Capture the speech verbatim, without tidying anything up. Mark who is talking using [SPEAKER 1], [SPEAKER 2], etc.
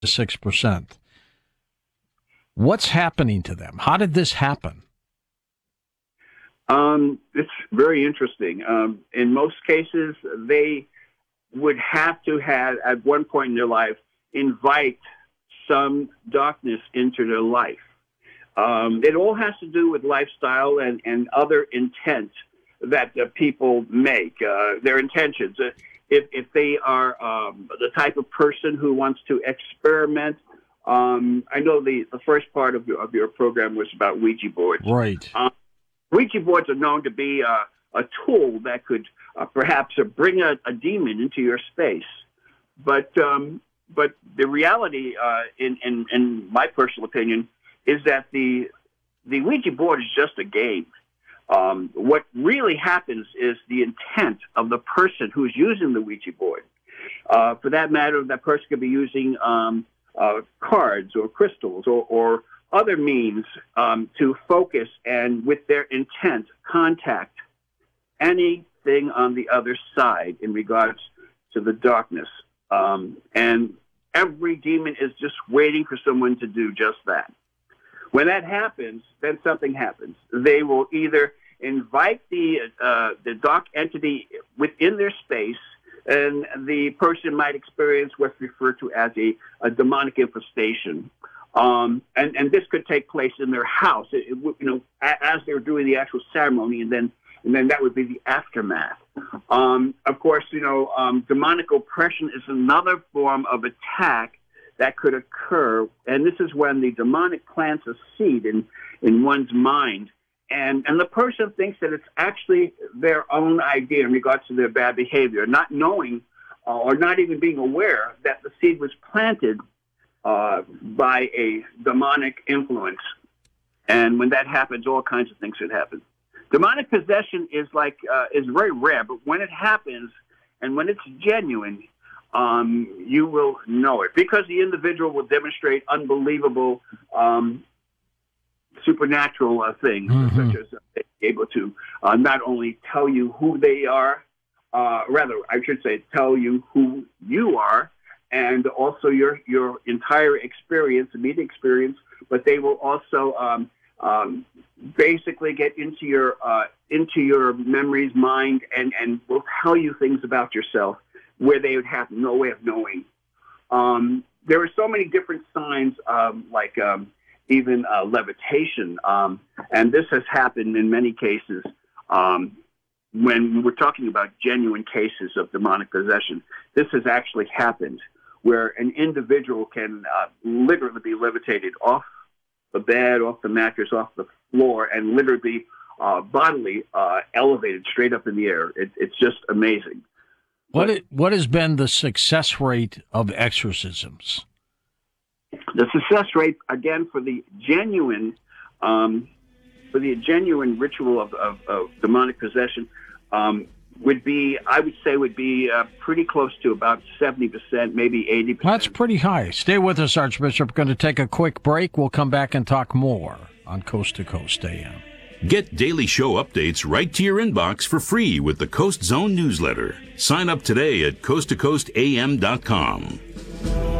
[SPEAKER 1] six percent. What's happening to them? How did this happen?
[SPEAKER 2] Um, it's very interesting. Um, in most cases, they would have to have, at one point in their life, invite some darkness into their life. Um, it all has to do with lifestyle and, and other intent that uh, people make, uh, their intentions. Uh, if, if they are um, the type of person who wants to experiment, um, I know the, the first part of your, of your program was about Ouija boards.
[SPEAKER 1] Right.
[SPEAKER 2] Um, Ouija boards are known to be uh, a tool that could uh, perhaps uh, bring a, a demon into your space. But um, but the reality, uh, in, in, in my personal opinion, is that the the Ouija board is just a game. Um, what really happens is the intent of the person who's using the Ouija board. Uh, for that matter, that person could be using um, uh, cards or crystals or, or other means um, to focus and, with their intent, contact anything on the other side in regards to the darkness. Um, and every demon is just waiting for someone to do just that. When that happens, then something happens. They will either invite the uh, the dark entity within their space, and the person might experience what's referred to as a, a demonic infestation. Um, and, and this could take place in their house, it, it, you know, as they're doing the actual ceremony, and then and then that would be the aftermath. Um, of course, you know, um, demonic oppression is another form of attack that could occur, and this is when the demonic plants a seed in, in one's mind, and, and the person thinks that it's actually their own idea in regards to their bad behavior, not knowing uh, or not even being aware that the seed was planted uh, by a demonic influence. And when that happens, all kinds of things should happen. Demonic possession is like uh, is very rare, but when it happens and when it's genuine, Um, you will know it because the individual will demonstrate unbelievable um, supernatural uh, things, mm-hmm. such as uh, they're able to uh, not only tell you who they are, uh, rather, I should say, tell you who you are, and also your your entire experience, immediate experience. But they will also um, um, basically get into your uh, into your memories, mind, and and will tell you things about yourself where they would have no way of knowing. Um, there are so many different signs, um, like um, even uh, levitation, um, and this has happened in many cases um, when we're talking about genuine cases of demonic possession. This has actually happened where an individual can uh, literally be levitated off the bed, off the mattress, off the floor, and literally uh, bodily uh, elevated straight up in the air. It, it's just amazing.
[SPEAKER 1] What it, what has been the success rate of exorcisms?
[SPEAKER 2] The success rate, again, for the genuine, um, for the genuine ritual of, of, of demonic possession, um, would be, I would say, would be uh, pretty close to about seventy percent, maybe eighty percent.
[SPEAKER 1] That's pretty high. Stay with us, Archbishop. We're going to take a quick break. We'll come back and talk more on Coast to Coast A M.
[SPEAKER 3] Get daily show updates right to your inbox for free with the Coast Zone newsletter. Sign up today at coast to coast a m dot com.